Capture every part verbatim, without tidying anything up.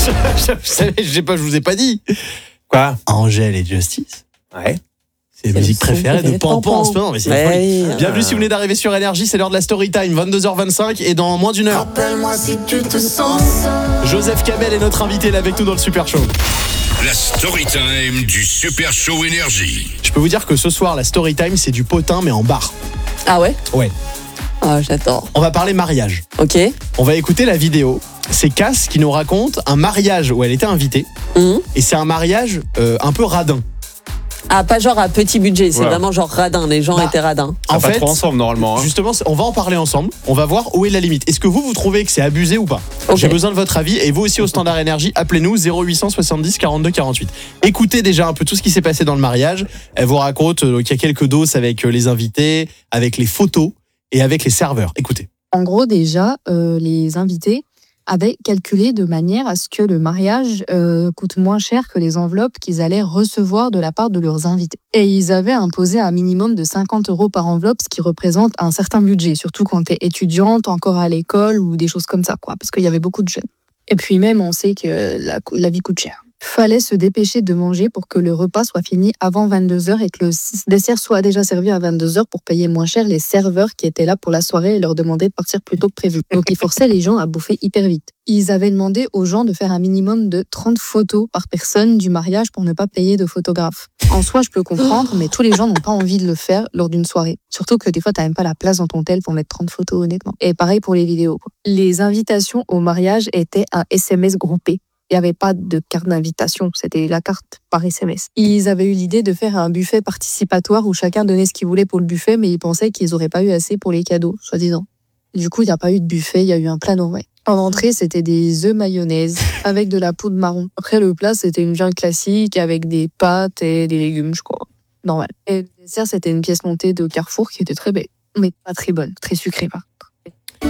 je, je, je sais pas, je vous ai pas dit. Quoi? Angèle et Justice. Ouais. C'est la musique préférée de Pampan en ce moment. Mais c'est Ouais, folie. oui. Bienvenue si vous venez d'arriver sur Énergie, c'est l'heure de la story time, vingt-deux heures vingt-cinq et dans moins d'une heure. Appelle-moi si tu te sens seul. Joseph Kamel est notre invité là avec nous dans le Super Show. La story time du Super Show Énergie. Je peux vous dire que ce soir, la story time, c'est du potin mais en bar. Ah ouais? Ouais. Ah, j'adore. On va parler mariage. Ok. On va écouter la vidéo. C'est Cass qui nous raconte un mariage où elle était invitée. Mmh. Et c'est un mariage euh, un peu radin. Ah, pas genre à petit budget, c'est Voilà. vraiment genre radin. Les gens Bah, étaient radins. En pas fait, trop ensemble normalement. Hein. justement, c'est- on va en parler ensemble. On va voir où est la limite. Est-ce que vous, vous trouvez que c'est abusé ou pas? Ok. J'ai besoin de votre avis. Et vous aussi au Standard Énergie, appelez-nous zéro huit cent soixante-dix quarante-deux quarante-huit. Écoutez déjà un peu tout ce qui s'est passé dans le mariage. Elle vous raconte euh, qu'il y a quelques doses avec euh, les invités, avec les photos et avec les serveurs. Écoutez. En gros, déjà, euh, les invités avaient calculé de manière à ce que le mariage euh, coûte moins cher que les enveloppes qu'ils allaient recevoir de la part de leurs invités. Et ils avaient imposé un minimum de cinquante euros par enveloppe, ce qui représente un certain budget, surtout quand tu es étudiante, encore à l'école ou des choses comme ça, quoi, parce qu'il y avait beaucoup de jeunes. Et puis même, on sait que la, la vie coûte cher. Fallait se dépêcher de manger pour que le repas soit fini avant vingt-deux heures et que le dessert soit déjà servi à vingt-deux heures pour payer moins cher les serveurs qui étaient là pour la soirée et leur demander de partir plus tôt que prévu. Donc ils forçaient les gens à bouffer hyper vite. Ils avaient demandé aux gens de faire un minimum de trente photos par personne du mariage pour ne pas payer de photographe. En soi, je peux comprendre, mais tous les gens n'ont pas envie de le faire lors d'une soirée. Surtout que des fois, t'as même pas la place dans ton tel pour mettre trente photos, honnêtement. Et pareil pour les vidéos, quoi. Les invitations au mariage étaient un S M S groupé. Il n'y avait pas de carte d'invitation, c'était la carte par S M S. Ils avaient eu l'idée de faire un buffet participatoire où chacun donnait ce qu'il voulait pour le buffet, mais ils pensaient qu'ils n'auraient pas eu assez pour les cadeaux, soi-disant. Du coup, il n'y a pas eu de buffet, il y a eu un plat normal. En entrée, c'était des œufs mayonnaise avec de la poudre marron. Après, le plat, c'était une viande classique avec des pâtes et des légumes, je crois. Normal. Et le dessert, c'était une pièce montée de Carrefour qui était très belle, mais pas très bonne, très sucrée par contre.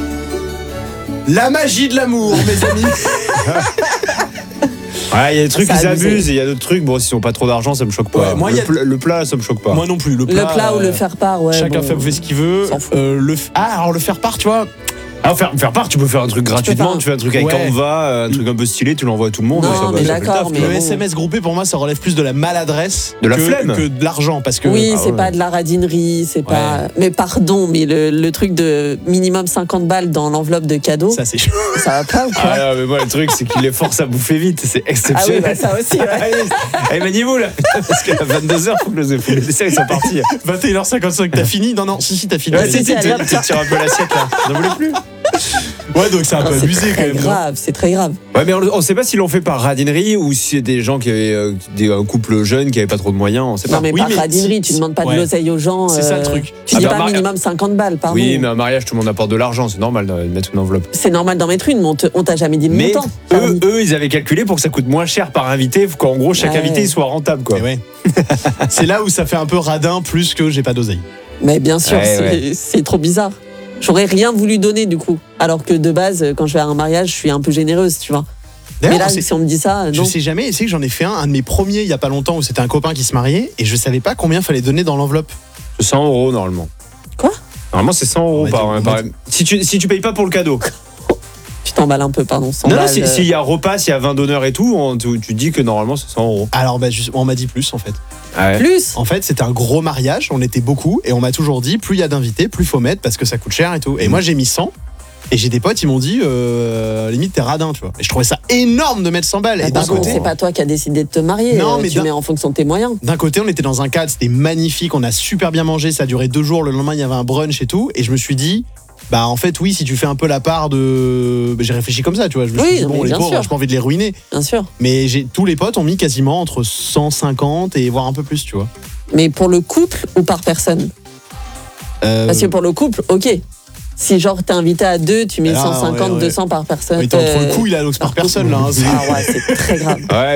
La magie de l'amour, mes amis. Ouais, il y a des trucs Ça qui a abusé. s'abusent et il y a d'autres trucs. Bon, s'ils n'ont pas trop d'argent, ça me choque pas. Ouais, moi, le, y a- pla- le plat, ça me choque pas. Moi non plus. Le plat, Le plat ou le euh, faire part, ouais. Chacun bon. fait, fait ce qu'il veut. S'en fout. Euh, le f- ah, alors le faire part, tu vois. Alors, faire, faire part, tu peux faire un truc gratuitement. faire- Tu fais un truc avec Ouais. Canva, un truc un peu stylé, tu l'envoies à tout le monde. Non, ça va- mais ça fait le d'accord, taf, mais quoi. Le bon. S M S groupé, pour moi, ça relève plus de la maladresse De la que, flemme. que de l'argent. Parce que Oui, Ah c'est ouais. pas de la radinerie, c'est pas. Mais pardon, mais le, le truc de minimum cinquante balles dans l'enveloppe de cadeau, ça, ça, c'est chaud. va pas ou quoi? Ah non, mais moi, le truc, c'est qu'il les force à bouffer vite. C'est Ah oui, exceptionnel. bah ça aussi, ouais. Allez, allez, maniez-vous là. Parce qu'à vingt-deux heures, faut que les, faut que les desserts ils sont partis. vingt et une heures cinquante-cinq, t'as fini? Non, non, si, si, t'as fini. Ouais, Allez. si, si, allez, tu hop, tu tires un peu l'assiette là. N'en voulez plus? Ouais, donc c'est un Non, peu c'est abusé quand très même. non grave, c'est très grave. Ouais, mais on ne sait pas s'ils l'ont fait par radinerie ou si c'est des gens qui avaient euh, des, un couple jeune qui avait pas trop de moyens. On sait pas. Non, mais Oui, par mais radinerie, si- tu demandes pas ouais. de l'oseille aux gens. C'est ça, le euh, truc. Tu Ah dis bah, pas Mar- minimum cinquante balles, pardon. Oui, mais un mariage, tout le monde apporte de l'argent. C'est normal de mettre une enveloppe. C'est normal d'en mettre une, mais on te- on t'a jamais dit le Mais montant. eux, eux, ils avaient calculé pour que ça coûte moins cher par invité, qu'en gros chaque Ouais. invité il soit rentable quoi. Et ouais. C'est là où ça fait un peu radin plus que j'ai pas d'oseille. Mais bien sûr, Ouais, c'est ouais. c'est trop bizarre. J'aurais rien voulu donner du coup. Alors que de base, quand je vais à un mariage, je suis un peu généreuse, tu vois. Mais D'ailleurs, là, c'est- si on me dit ça, je non. sais jamais, c'est que j'en ai fait un, un de mes premiers il y a pas longtemps où c'était un copain qui se mariait et je savais pas combien fallait donner dans l'enveloppe. C'est cent euros normalement. Quoi? Normalement c'est cent On euros m'a par, dit- on par- m'a si tu si tu payes pas pour le cadeau. Tu t'emballes un peu, pardon. cent Non, non, balles, si- euh, s'il y a repas, s'il y a vingt donneurs et tout, on- tu, tu dis que normalement c'est cent euros. Alors bah, juste- on m'a dit plus en fait. Ouais. Plus. En fait, c'était un gros mariage, on était beaucoup et on m'a toujours dit plus il y a d'invités, plus faut mettre parce que ça coûte cher et tout. Et Mm. moi j'ai mis cent et j'ai des potes, ils m'ont dit euh, limite t'es radin, tu vois. Et je trouvais ça énorme de mettre cent balles. Bah, Et d'un par contre, côté, c'est pas toi qui as décidé de te marier. Non, euh, mais tu d'un- mets en fonction de tes moyens. d'un côté, on était dans un cadre, c'était magnifique, on a super bien mangé, ça a duré deux jours, le lendemain il y avait un brunch et tout. Et je me suis dit, bah en fait oui, si tu fais un peu la part de... Bah, j'ai réfléchi comme ça, tu vois. Je me suis Oui, dit, mais bon, les bien pauvres, sûr. j'ai pas envie de les ruiner. Bien sûr. Mais j'ai, tous les potes ont mis quasiment entre cent cinquante et voire un peu plus, tu vois. Mais pour le couple ou par personne? Euh, Parce que pour le couple, ok. Si genre t'es invité à deux, tu mets Ah, cent cinquante, ouais, ouais. deux cents par personne. oui, t'es entre euh, le coup, il a donc par personne là. hein, c'est- Ah ouais, c'est très grave. Ouais.